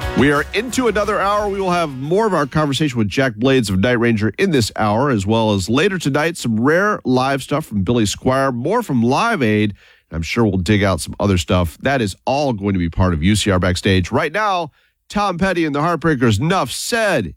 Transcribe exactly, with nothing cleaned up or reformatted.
We are into another hour. We will have more of our conversation with Jack Blades of Night Ranger in this hour, as well as later tonight, some rare live stuff from Billy Squier, more from Live Aid. I'm sure we'll dig out some other stuff. That is all going to be part of U C R Backstage. Right now, Tom Petty and the Heartbreakers, Nuff Said.